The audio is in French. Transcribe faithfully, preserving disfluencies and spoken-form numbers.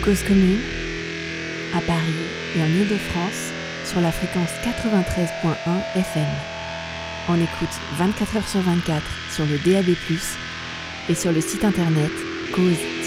Cause commune, à Paris et en Île-de-France, sur la fréquence quatre-vingt-treize point un F M. On écoute vingt-quatre heures sur vingt-quatre sur le D A B plus, et sur le site internet cause